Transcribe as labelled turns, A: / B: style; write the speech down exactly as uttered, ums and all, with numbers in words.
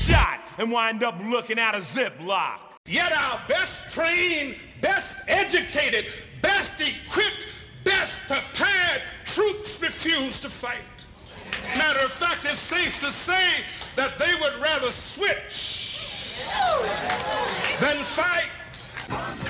A: shot and wind up looking at a Ziploc.
B: Yet our best trained, best educated, best equipped, best prepared troops refuse to fight. Matter of fact, it's safe to say that they would rather switch than fight.